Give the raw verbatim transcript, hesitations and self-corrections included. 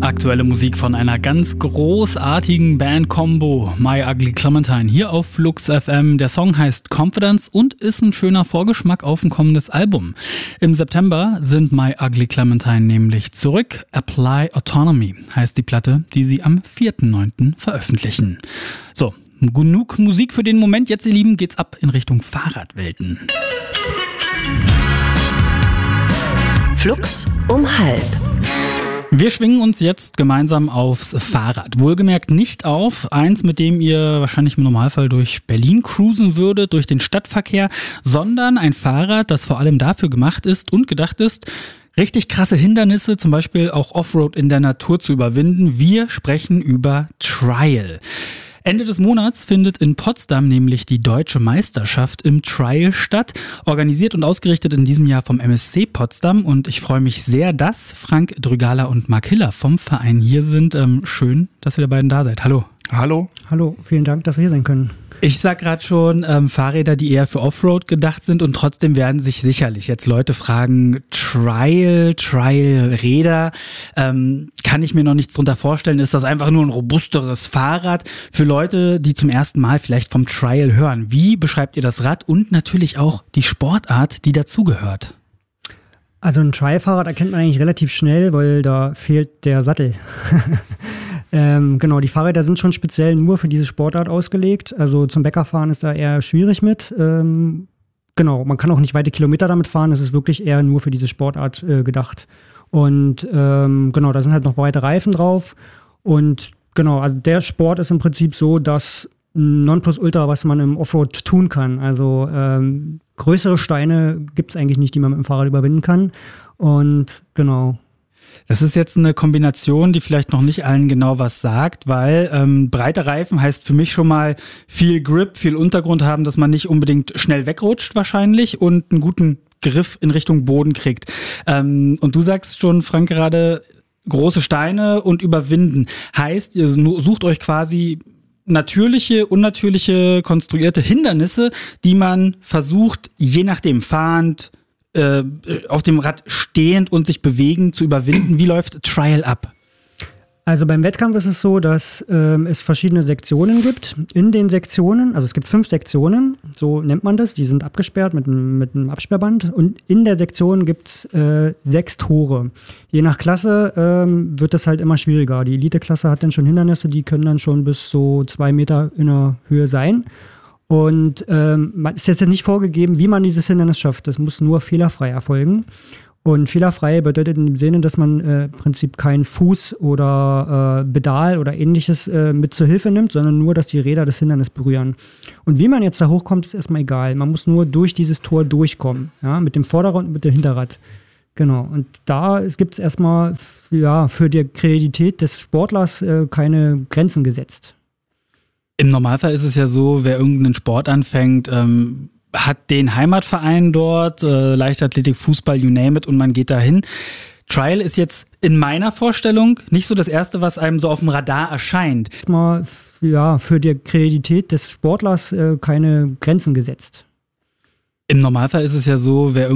Aktuelle Musik von einer ganz großartigen Band-Combo, My Ugly Clementine, hier auf Flux F M. Der Song heißt Confidence und ist ein schöner Vorgeschmack auf ein kommendes Album. Im September sind My Ugly Clementine nämlich zurück. Apply Autonomy heißt die Platte, die sie am vierten neunten veröffentlichen. So, genug Musik für den Moment. Jetzt, ihr Lieben, geht's ab in Richtung Fahrradwelten. Flux um halb. Wir schwingen uns jetzt gemeinsam aufs Fahrrad. Wohlgemerkt nicht auf eins, mit dem ihr wahrscheinlich im Normalfall durch Berlin cruisen würdet, durch den Stadtverkehr, sondern ein Fahrrad, das vor allem dafür gemacht ist und gedacht ist, richtig krasse Hindernisse, zum Beispiel auch Offroad in der Natur zu überwinden. Wir sprechen über Trial. Ende des Monats findet in Potsdam nämlich die Deutsche Meisterschaft im Trial statt, organisiert und ausgerichtet in diesem Jahr vom M S C Potsdam. Und ich freue mich sehr, dass Frank Drügala und Mark Hiller vom Verein hier sind. Ähm, schön, dass ihr da beiden da seid. Hallo. Hallo. Hallo, vielen Dank, dass wir hier sein können. Ich sag gerade schon, ähm, Fahrräder, die eher für Offroad gedacht sind, und trotzdem werden sich sicherlich jetzt Leute fragen, Trial, Trial-Räder, ähm, kann ich mir noch nichts drunter vorstellen. Ist das einfach nur ein robusteres Fahrrad? Für Leute, die zum ersten Mal vielleicht vom Trial hören, wie beschreibt ihr das Rad und natürlich auch die Sportart, die dazugehört? Also ein Trial-Fahrrad erkennt man eigentlich relativ schnell, weil da fehlt der Sattel. ähm, genau, die Fahrräder sind schon speziell nur für diese Sportart ausgelegt. Also zum Bäckerfahren ist da eher schwierig mit. Ähm, genau, man kann auch nicht weite Kilometer damit fahren. Das ist wirklich eher nur für diese Sportart äh, gedacht. Und ähm, genau, da sind halt noch breite Reifen drauf. Und genau, also der Sport ist im Prinzip so, dass Nonplusultra, was man im Offroad tun kann. Also ähm, größere Steine gibt es eigentlich nicht, die man mit dem Fahrrad überwinden kann. Und genau. Das ist jetzt eine Kombination, die vielleicht noch nicht allen genau was sagt, weil ähm, breite Reifen heißt für mich schon mal viel Grip, viel Untergrund haben, dass man nicht unbedingt schnell wegrutscht wahrscheinlich und einen guten Griff in Richtung Boden kriegt. Ähm, und du sagst schon, Frank, gerade große Steine und überwinden. Heißt, ihr sucht euch quasi natürliche, unnatürliche, konstruierte Hindernisse, die man versucht, je nachdem fahrend, äh, auf dem Rad stehend und sich bewegend zu überwinden. Wie läuft Trial ab? Also beim Wettkampf ist es so, dass ähm, es verschiedene Sektionen gibt. In den Sektionen, also es gibt fünf Sektionen, so nennt man das, die sind abgesperrt mit einem, mit einem Absperrband. Und in der Sektion gibt es äh, sechs Tore. Je nach Klasse ähm, wird das halt immer schwieriger. Die Elite-Klasse hat dann schon Hindernisse, die können dann schon bis so zwei Meter in der Höhe sein. Und ähm, man ist jetzt nicht vorgegeben, wie man dieses Hindernis schafft. Das muss nur fehlerfrei erfolgen. Und fehlerfrei bedeutet in dem Sinne, dass man äh, im Prinzip keinen Fuß oder äh, Pedal oder ähnliches äh, mit zur Hilfe nimmt, sondern nur, dass die Räder das Hindernis berühren. Und wie man jetzt da hochkommt, ist erstmal egal. Man muss nur durch dieses Tor durchkommen, ja, mit dem Vorderrad und mit dem Hinterrad. Genau. Und da gibt es erstmal ja, für die Kreativität des Sportlers äh, keine Grenzen gesetzt. Im Normalfall ist es ja so, wer irgendeinen Sport anfängt, ähm hat den Heimatverein dort, äh, Leichtathletik, Fußball, you name it, und man geht dahin. Trial ist jetzt in meiner Vorstellung nicht so das Erste, was einem so auf dem Radar erscheint. Erstmal ja, für die Kreativität des Sportlers äh, keine Grenzen gesetzt. Im Normalfall ist es ja so, wer